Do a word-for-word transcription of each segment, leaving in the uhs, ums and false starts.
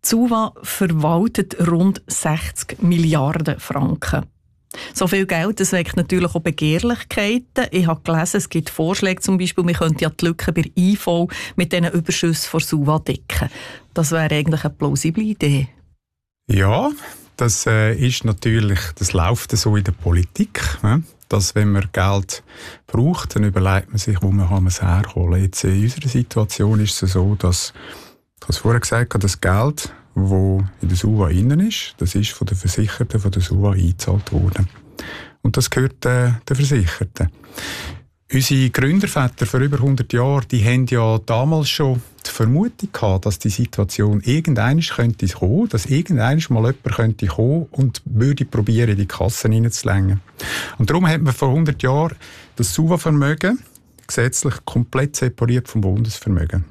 Die SUVA verwaltet rund sechzig Milliarden Franken. So viel Geld, das weckt natürlich auch Begehrlichkeiten. Ich habe gelesen, es gibt Vorschläge, zum Beispiel, man könnte ja die Lücken bei der I V mit diesen Überschüssen von SUVA decken. Das wäre eigentlich eine plausible Idee. Ja, das äh, ist natürlich, das läuft so in der Politik, ne? Dass wenn man Geld braucht, dann überlegt man sich, wo man es herholen. Jetzt in unserer Situation ist es so, dass, ich habe vorher gesagt, das Geld, das in der SUVA innen ist, das ist von den Versicherten von der SUVA eingezahlt worden. Und das gehört äh, den Versicherten. Unsere Gründerväter vor über hundert Jahren, die haben ja damals schon die Vermutung gehabt, dass die Situation irgendwann könnte kommen, dass irgendwann mal jemand könnte kommen und würde probieren, die Kassen reinzulängen. Und darum hat man vor hundert Jahren das SUVA-Vermögen gesetzlich komplett separiert vom Bundesvermögen.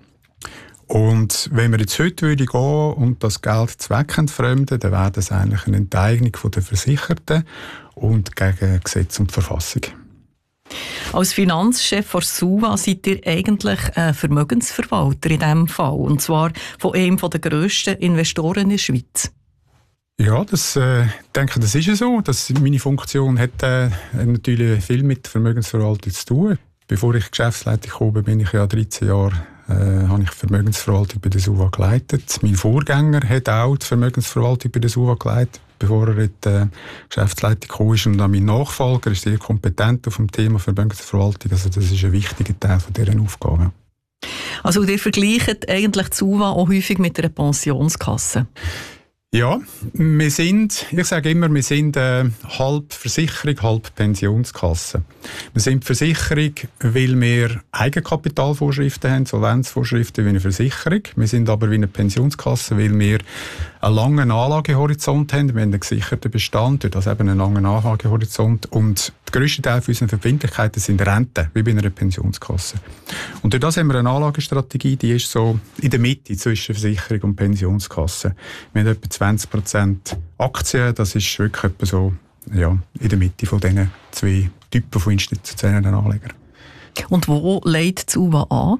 Und wenn wir jetzt heute würde gehen und das Geld zweckentfremden, dann wäre das eigentlich eine Enteignung der Versicherten und gegen Gesetz und Verfassung. Als Finanzchef der SUVA seid ihr eigentlich ein Vermögensverwalter in diesem Fall, und zwar von einem der grössten Investoren in der Schweiz. Ja, das, äh, ich denke, das ist ja so. Das, meine Funktion hat äh, natürlich viel mit Vermögensverwaltung zu tun. Bevor ich Geschäftsleitung gekommen bin, bin ich ja dreizehn Jahre äh, habe ich die Vermögensverwaltung bei der SUVA geleitet. Mein Vorgänger hat auch die Vermögensverwaltung bei der SUVA geleitet, bevor er in die Geschäftsleitung gekommen ist. Und dann mein Nachfolger ist sehr kompetent auf dem Thema Vermögensverwaltung. Also das ist ein wichtiger Teil von dieser Aufgabe. Also ihr vergleicht eigentlich die SUVA auch häufig mit einer Pensionskasse? Ja, wir sind, ich sage immer, wir sind äh, halb Versicherung, halb Pensionskasse. Wir sind Versicherung, weil wir Eigenkapitalvorschriften haben, Solvenzvorschriften wie eine Versicherung. Wir sind aber wie eine Pensionskasse, weil wir einen langen Anlagehorizont haben. Wir haben einen gesicherten Bestand, durch das eben einen langen Anlagehorizont. Und der grösste Teil unserer Verbindlichkeiten sind Renten, wie bei einer Pensionskasse. Und durch das haben wir eine Anlagestrategie, die ist so in der Mitte zwischen Versicherung und Pensionskasse. Wir haben etwa zwanzig Prozent Aktien, das ist wirklich etwa so ja, in der Mitte von diesen zwei Typen von institutionellen Anlegern. Und wo legt die SUVA an?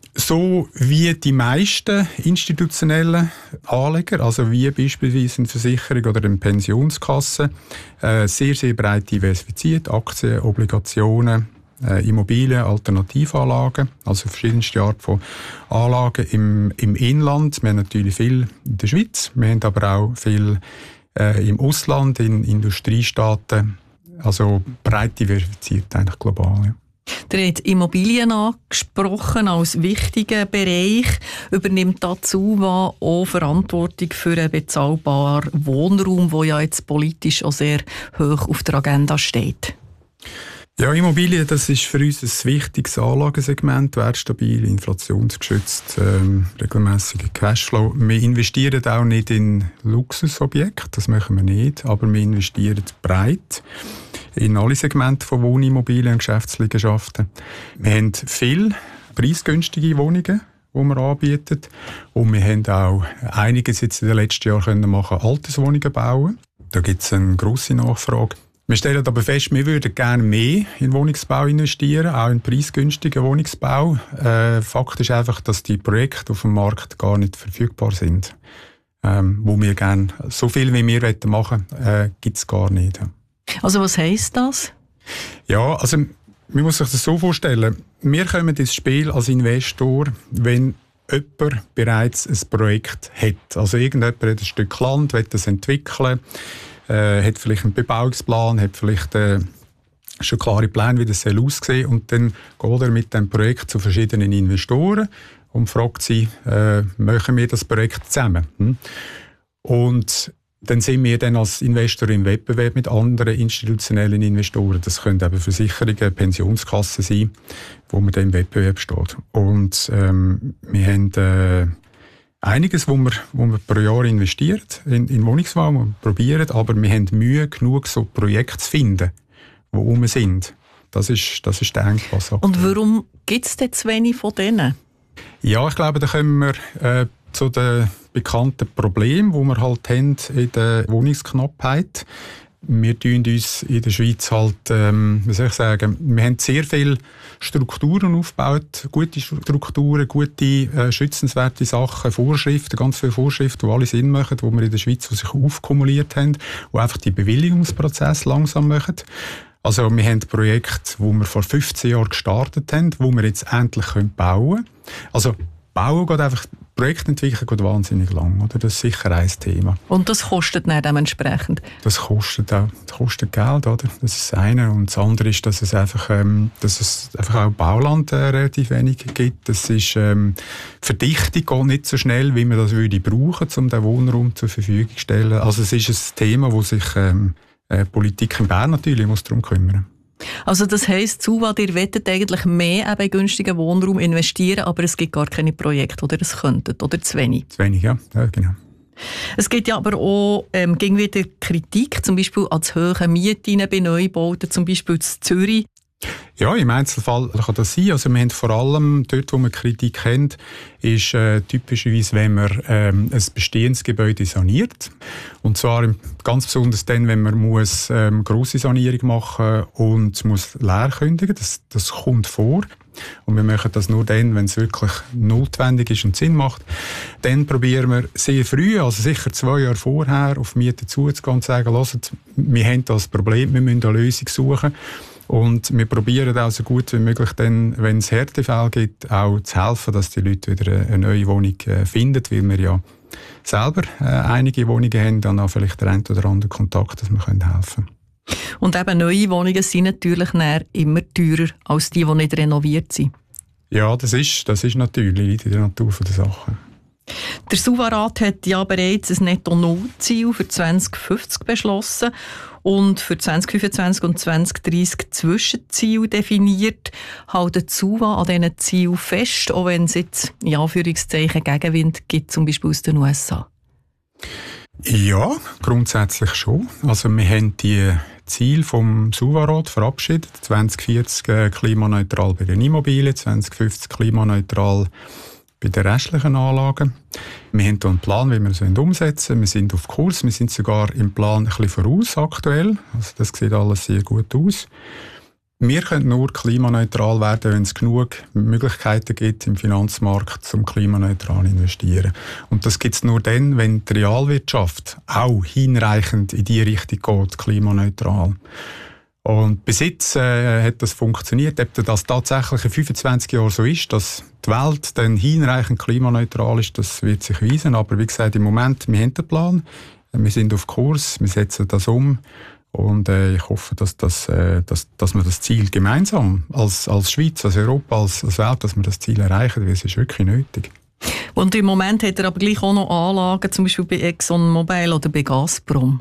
So wie die meisten institutionellen Anleger, also wie beispielsweise eine Versicherung oder eine Pensionskasse, äh, sehr, sehr breit diversifiziert, Aktien, Obligationen, äh, Immobilien, Alternativanlagen, also verschiedenste Arten von Anlagen im, im Inland. Wir haben natürlich viel in der Schweiz, wir haben aber auch viel äh, im Ausland, in Industriestaaten, also breit diversifiziert eigentlich global. Ja. Ihr habt Immobilien angesprochen als wichtigen Bereich. Übernimmt die SUVA auch Verantwortung für einen bezahlbaren Wohnraum, der ja jetzt politisch auch sehr hoch auf der Agenda steht? Ja, Immobilien, das ist für uns ein wichtiges Anlagensegment, wertstabil, inflationsgeschützt, ähm, regelmäßiger Cashflow. Wir investieren auch nicht in Luxusobjekte, das machen wir nicht, aber wir investieren breit in alle Segmente von Wohnimmobilien und Geschäftsliegenschaften. Wir haben viele preisgünstige Wohnungen, die wir anbieten. Und wir haben auch einiges jetzt in den letzten Jahren können machen, Alterswohnungen bauen. Da gibt es eine grosse Nachfrage. Wir stellen aber fest, wir würden gerne mehr in Wohnungsbau investieren, auch in preisgünstigen Wohnungsbau. Äh, Fakt ist einfach, dass die Projekte auf dem Markt gar nicht verfügbar sind. Ähm, wo wir gerne, so viel wie wir machen wollen, äh, gibt es gar nicht. Also was heisst das? Ja, also man muss sich das so vorstellen. Wir kommen ins Spiel als Investor, wenn jemand bereits ein Projekt hat. Also irgendjemand hat ein Stück Land, will das entwickeln, äh, hat vielleicht einen Bebauungsplan, hat vielleicht äh, schon klare Pläne, wie das soll aussehen. Und dann geht er mit dem Projekt zu verschiedenen Investoren und fragt sie, äh, machen wir das Projekt zusammen? Hm? Und dann sind wir dann als Investor im Wettbewerb mit anderen institutionellen Investoren. Das können eben Versicherungen, Pensionskassen sein, wo man dann im Wettbewerb steht. Und ähm, wir haben äh, einiges, wo wir, wo wir pro Jahr investieren in, in Wohnungsbau, wo wir probieren, aber wir haben Mühe genug, so Projekte zu finden, die rum sind. Das ist, das ist der Engpass. Und warum gibt es denn zu wenig von denen? Ja, ich glaube, da kommen wir äh, zu den bekannten Problemen, die wir halt haben in der Wohnungsknappheit. wir tun uns in der Schweiz halt, ähm, wie soll ich sagen, wir haben sehr viele Strukturen aufgebaut, gute Strukturen, gute, äh, schützenswerte Sachen, Vorschriften, ganz viele Vorschriften, die alle Sinn machen, die wir in der Schweiz, die sich aufkumuliert haben, die einfach die Bewilligungsprozesse langsam machen. Also wir haben Projekte, die wir vor fünfzehn Jahren gestartet haben, die wir jetzt endlich bauen können. Also bauen geht einfach, Projektentwicklung geht wahnsinnig lang, oder? Das ist sicher ein Thema. Und das kostet dann dementsprechend? Das kostet auch, das kostet Geld, oder? Das ist das eine. Und das andere ist, dass es einfach, ähm, dass es einfach auch Bauland äh, relativ wenig gibt. Das ist, ähm, Verdichtung geht nicht so schnell, wie man das würde brauchen, um den Wohnraum zur Verfügung zu stellen. Also es ist ein Thema, wo sich ähm, äh, Politik in Bern natürlich muss darum kümmern. Also das heisst, Suva, ihr wettet eigentlich mehr eben in günstigen Wohnraum investieren, aber es gibt gar keine Projekte, oder es könntet, oder zu wenig? Zu wenig, ja, ja genau. Es gibt ja aber auch ähm, ging wieder Kritik, zum Beispiel an zu hohen Mieten bei Neubauten, zum Beispiel in Zürich. Ja, im Einzelfall kann das sein. Also wir haben vor allem dort, wo man Kritik kennt, ist äh, typischerweise, wenn man ähm, ein bestehendes Gebäude saniert. Und zwar ganz besonders dann, wenn man muss ähm, grosse Sanierung machen und muss leer kündigen. Das, das kommt vor. Und wir machen das nur dann, wenn es wirklich notwendig ist und Sinn macht. Dann probieren wir sehr früh, also sicher zwei Jahre vorher, auf Mieter zuzugehen und zu sagen, hört, wir haben das Problem, wir müssen eine Lösung suchen. Und wir probieren auch so gut wie möglich dann, wenn es Härtefälle gibt, auch zu helfen, dass die Leute wieder eine neue Wohnung äh, finden, weil wir ja selber äh, einige Wohnungen haben, dann auch vielleicht der ein oder andere Kontakt, dass wir können helfen können. Und eben neue Wohnungen sind natürlich immer teurer als die, die nicht renoviert sind. Ja, das ist, das ist natürlich in der Natur der Sache. Der Suva-Rat hat ja bereits ein Netto-Null-Ziel für zwanzig fünfzig beschlossen und für zwanzig fünfundzwanzig und zwanzig dreissig Zwischenziele definiert. Haltet Suva an diesen Zielen fest, auch wenn es jetzt in Anführungszeichen Gegenwind gibt, zum Beispiel aus den U S A? Ja, grundsätzlich schon. Also wir haben die Ziele vom Suva-Rat verabschiedet. zwanzig vierzig äh, klimaneutral bei den Immobilien, zwanzig fünfzig klimaneutral bei den restlichen Anlagen. Wir haben hier einen Plan, wie wir es umsetzen wollen. Wir sind auf Kurs, wir sind sogar im Plan ein bisschen voraus aktuell. Also das sieht alles sehr gut aus. Wir können nur klimaneutral werden, wenn es genug Möglichkeiten gibt im Finanzmarkt, zum klimaneutral investieren. Und das gibt es nur dann, wenn die Realwirtschaft auch hinreichend in die Richtung geht, klimaneutral. Und bis jetzt äh, hat das funktioniert. Ob das tatsächlich in fünfundzwanzig Jahren so ist, dass die Welt dann hinreichend klimaneutral ist, das wird sich weisen. Aber wie gesagt, im Moment, wir haben den Plan, wir sind auf Kurs, wir setzen das um. Und äh, ich hoffe, dass, das, äh, dass, dass wir das Ziel gemeinsam als, als Schweiz, als Europa, als, als Welt, dass wir das Ziel erreichen, weil es ist wirklich nötig. Und im Moment hat er aber gleich auch noch Anlagen, zum Beispiel bei ExxonMobil oder bei Gazprom.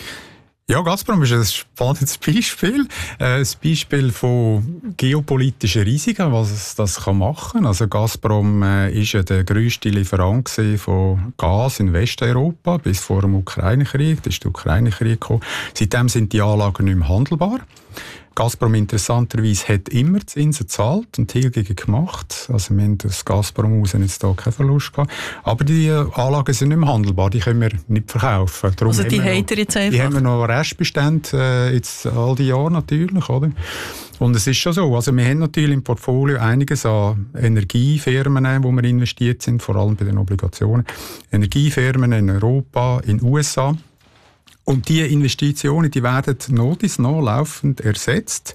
Ja, Gazprom ist ein spannendes Beispiel. Ein Beispiel von geopolitischen Risiken, was es das machen kann. Also Gazprom äh, ist ja der grösste Lieferant von Gas in Westeuropa bis vor dem Ukraine-Krieg. Da ist der Ukraine-Krieg gekommen. Seitdem sind die Anlagen nicht mehr handelbar. Gazprom interessanterweise hat immer Zinsen gezahlt und Tilgungen gemacht. Also wir haben das Gazprom aus jetzt hier keinen Verlust gehabt. Aber die Anlagen sind nicht mehr handelbar, die können wir nicht verkaufen. Darum also die haben wir jetzt einfach? Die haben wir noch Restbestände, äh, jetzt all die Jahre natürlich, oder? Und es ist schon so, also wir haben natürlich im Portfolio einiges an Energiefirmen, wo wir investiert sind, vor allem bei den Obligationen. Energiefirmen in Europa, in den U S A. Und diese Investitionen, die werden noch bis noch laufend ersetzt,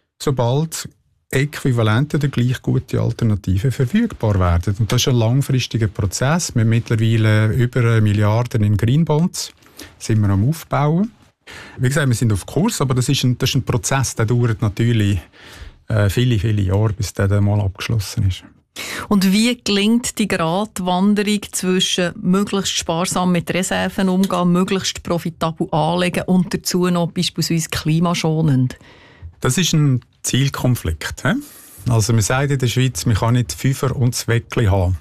sobald äquivalente oder gleich gute Alternativen verfügbar werden. Und das ist ein langfristiger Prozess. Wir haben mittlerweile über eine Milliarde in Greenbonds, sind wir am Aufbauen. Wie gesagt, wir sind auf Kurs, aber das ist ein, das ist ein Prozess, der dauert natürlich äh, viele, viele Jahre, bis der dann mal abgeschlossen ist. Und wie gelingt die Gratwanderung zwischen möglichst sparsam mit Reserven umgehen, möglichst profitabel anlegen und dazu noch beispielsweise klimaschonend? Das ist ein Zielkonflikt. He? Also man sagt in der Schweiz, man kann nicht Fünfer und Zweckli haben.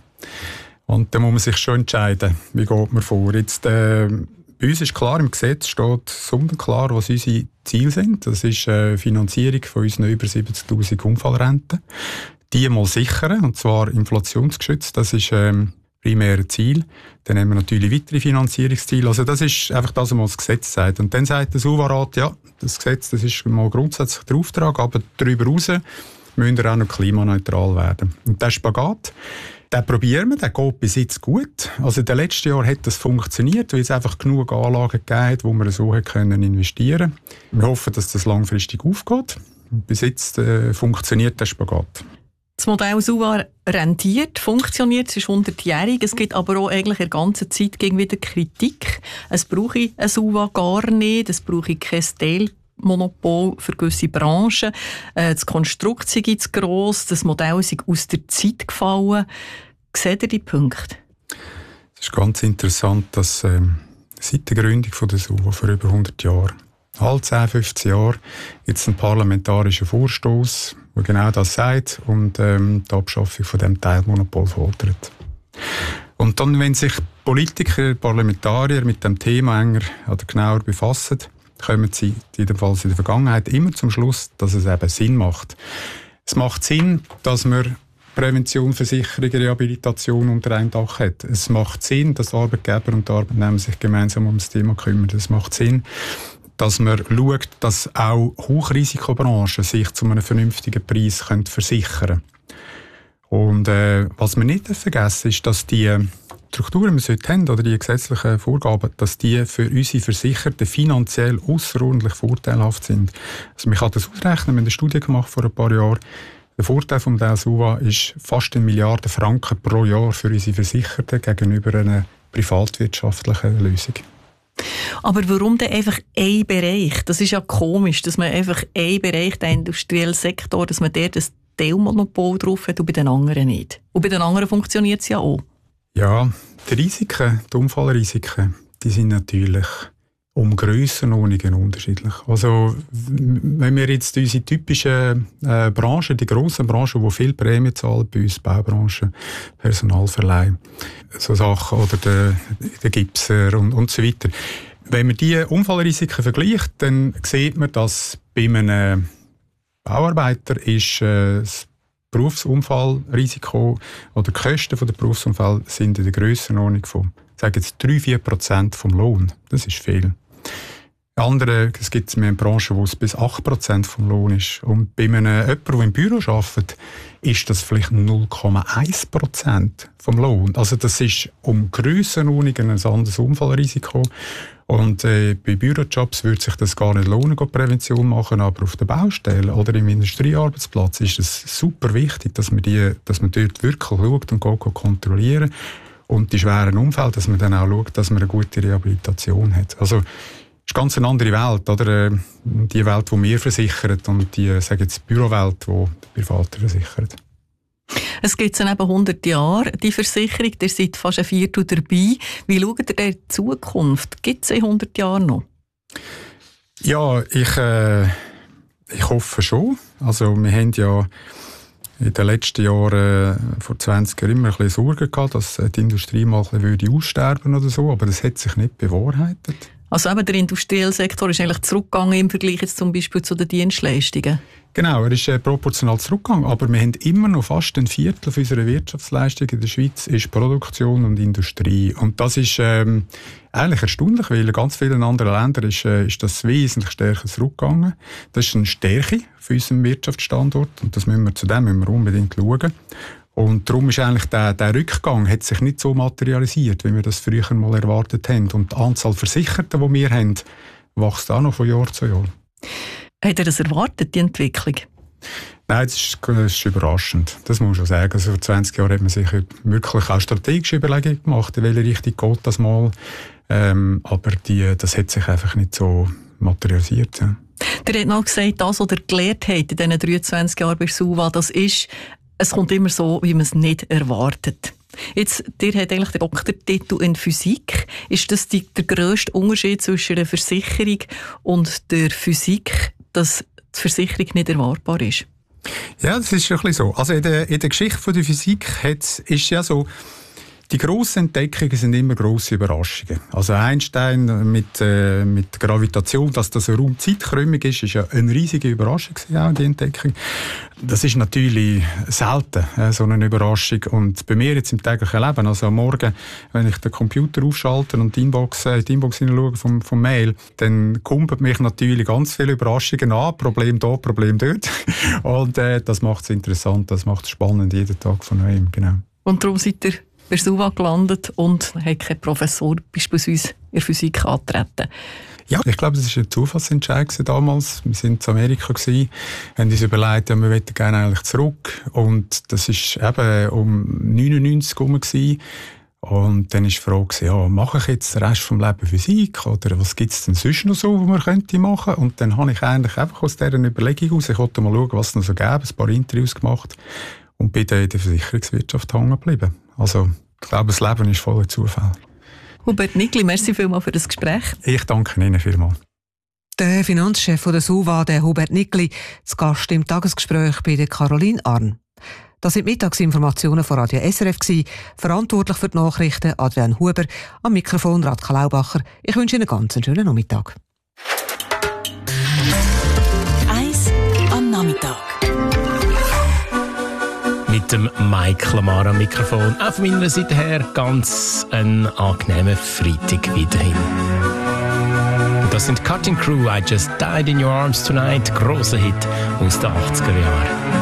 Und da muss man sich schon entscheiden, wie geht man vor. Jetzt, äh, bei uns ist klar, im Gesetz steht sonnenklar, was unsere Ziele sind. Das ist äh, Finanzierung von unseren über siebzigtausend Unfallrenten. Die mal sichern, und zwar inflationsgeschützt. Das ist ähm, primäre Ziel. Dann haben wir natürlich weitere Finanzierungsziele. Also das ist einfach das, was das Gesetz sagt. Und dann sagt der SUVA-Rat, ja, das Gesetz, das ist mal grundsätzlich der Auftrag, aber darüber hinaus müssen wir auch noch klimaneutral werden. Und der Spagat, den probieren wir, der geht bis jetzt gut. Also in den letzten Jahren hat das funktioniert, weil es einfach genug Anlagen gegeben hat, wo wir so können investieren können. Wir hoffen, dass das langfristig aufgeht. Und bis jetzt äh, funktioniert der Spagat. Das Modell SUVA rentiert, funktioniert, es ist hundertjährig. Es gibt aber auch eigentlich in der ganzen Zeit gegen wieder Kritik. Es brauche ich ein SUVA gar nicht, es brauche ich kein Teilmonopol für gewisse Branchen. Das Konstrukt sei zu gross, das Modell sei aus der Zeit gefallen. Seht ihr die Punkte? Es ist ganz interessant, dass ähm, seit der Gründung von der SUVA vor über hundert Jahren, alle zehn, fünfzehn Jahre, gibt es einen parlamentarischen Vorstoß, der genau das sagt und ähm, die Abschaffung von dem Teilmonopol fordert. Und dann, wenn sich Politiker, Parlamentarier mit dem Thema enger oder genauer befassen, kommen sie jedenfalls in der Vergangenheit immer zum Schluss, dass es eben Sinn macht. Es macht Sinn, dass man Prävention, Versicherung, Rehabilitation unter einem Dach hat. Es macht Sinn, dass Arbeitgeber und Arbeitnehmer sich gemeinsam um das Thema kümmern. Es macht Sinn, dass man schaut, dass auch Hochrisikobranchen sich zu einem vernünftigen Preis versichern können. Und äh, was wir nicht vergessen ist, dass die Strukturen, die wir heute haben, oder die gesetzlichen Vorgaben, dass die für unsere Versicherten finanziell ausserordentlich vorteilhaft sind. Also man kann das ausrechnen, wir haben eine Studie gemacht vor ein paar Jahren. Der Vorteil vom Modell SUVA ist fast eine Milliarde Franken pro Jahr für unsere Versicherten gegenüber einer privatwirtschaftlichen Lösung. Aber warum denn einfach ein Bereich? Das ist ja komisch, dass man einfach einen Bereich, den industriellen Sektor, dass man der das Teilmonopol drauf hat und bei den anderen nicht. Und bei den anderen funktioniert es ja auch. Ja, die Risiken, die Unfallrisiken, die sind natürlich um Grössenordnungen unterschiedlich. Also wenn wir jetzt unsere typischen äh, Branchen, die grossen Branchen, die viel Prämie zahlen, bei uns Baubranche, Personalverleih, so Sachen, oder der, der Gipser und, und so weiter. Wenn man diese Unfallrisiken vergleicht, dann sieht man, dass bei einem Bauarbeiter ist äh, das Berufsunfallrisiko oder die Kosten der Berufsunfall sind in der Grössenordnung von, ich sage jetzt, drei bis vier Prozent vom Lohn. Das ist viel. Andere, es gibt mehr Branchen, wo es bis acht Prozent vom Lohn ist. Und bei einem jemanden, der im Büro arbeitet, ist das vielleicht null Komma eins Prozent vom Lohn. Also das ist um Grössenordnungen ein anderes Unfallrisiko. Und äh, bei Bürojobs würde sich das gar nicht lohnen, Prävention machen, aber auf der Baustelle oder im Industriearbeitsplatz ist es super wichtig, dass man, die, dass man dort wirklich schaut und geht, geht kontrollieren. Und die schweren Unfälle, dass man dann auch schaut, dass man eine gute Rehabilitation hat. Also, das ist ganz eine andere Welt, oder? Die Welt, die wir versichern und die, sage jetzt, Bürowelt, die die Privaten versichern. Es gibt eben hundert Jahre, die Versicherung. Ihr seid fast ein Viertel dabei. Wie schaut ihr in die Zukunft? Gibt es in hundert Jahren noch? Ja, ich, äh, ich hoffe schon. Also, wir haben ja in den letzten Jahren, äh, vor zwanzig Jahren, immer ein bisschen Sorgen gehabt, dass die Industrie mal ein bisschen aussterben würde oder so, aber das hat sich nicht bewahrheitet. Also eben der industrielle Sektor ist eigentlich zurückgegangen im Vergleich jetzt zum Beispiel zu den Dienstleistungen? Genau, er ist äh, proportional zurückgegangen, aber wir haben immer noch fast ein Viertel unserer Wirtschaftsleistung in der Schweiz ist Produktion und Industrie. Und das ist ähm, eigentlich erstaunlich, weil in ganz vielen anderen Ländern ist, äh, ist das wesentlich stärker zurückgegangen. Das ist eine Stärke für unseren Wirtschaftsstandort und das müssen wir, zu dem müssen wir unbedingt schauen. Und darum ist eigentlich der, der Rückgang hat sich nicht so materialisiert, wie wir das früher mal erwartet haben. Und die Anzahl Versicherten, die wir haben, wächst auch noch von Jahr zu Jahr. Hat er das erwartet, die Entwicklung? Nein, das ist, das ist überraschend. Das muss man schon sagen. Also vor zwanzig Jahren hat man sich wirklich auch strategische Überlegungen gemacht, in welche Richtung geht das mal. Ähm, aber die, das hat sich einfach nicht so materialisiert. Ja. Der hat noch gesagt, das, was er gelernt hat in diesen dreiundzwanzig Jahren bei SUVA, das ist, es kommt immer so, wie man es nicht erwartet. Jetzt, der hat eigentlich den Doktortitel in Physik. Ist das die, der grösste Unterschied zwischen der Versicherung und der Physik, dass die Versicherung nicht erwartbar ist? Ja, das ist ein bisschen so. Also in der, in der Geschichte von der Physik hat's, ist ja so, Die grossen Entdeckungen sind immer grosse Überraschungen. Also Einstein mit, äh, mit Gravitation, dass das eine Raum-Zeit-Krümmung ist, ist ja eine riesige Überraschung gewesen, auch die Entdeckung. Das ist natürlich selten, äh, so eine Überraschung. Und bei mir jetzt im täglichen Leben, also am Morgen, wenn ich den Computer aufschalte und die Inbox, äh, die Inbox hineinschaue vom, vom Mail, dann kumpelt mich natürlich ganz viele Überraschungen an. Problem da, Problem dort. Und äh, das macht es interessant, das macht es spannend, jeden Tag von neuem, genau. Und darum seid ihr bei S U V A gelandet und hat kein Professor beispielsweise in der Physik angetreten. Ja, ich glaube, das war ein Zufallsentscheid damals. Wir waren in Amerika, gewesen, haben uns überlegt, ja, wir möchten gerne eigentlich zurück. Und das war eben um neunundneunzig herum. Und dann war die Frage, ja, mache ich jetzt den Rest des Lebens Physik? Oder was gibt es denn sonst noch so, was man könnte machen? Und dann habe ich eigentlich einfach aus dieser Überlegung aus, ich wollte mal schauen, was es noch so gäbe, ein paar Interviews gemacht und bin dann in der Versicherungswirtschaft hängen geblieben. Also, ich glaube, das Leben ist voller Zufall. Hubert Nickli, merci vielmals für das Gespräch. Ich danke Ihnen vielmals. Der Finanzchef der S U V A, der Hubert Nickli, zu Gast im Tagesgespräch bei der Caroline Arn. Das sind Mittagsinformationen von Radio S R F gewesen. Verantwortlich für die Nachrichten Adrian Huber, am Mikrofon Radka Laubacher. Ich wünsche Ihnen einen ganz schönen Nachmittag. Eis am Nachmittag. Mit dem Mike Lamar am Mikrofon. Auch von meiner Seite her ganz ein angenehmer Freitag weiterhin. Und das sind Cutting Crew, I Just Died in Your Arms Tonight, grosser Hit aus den achtziger Jahren.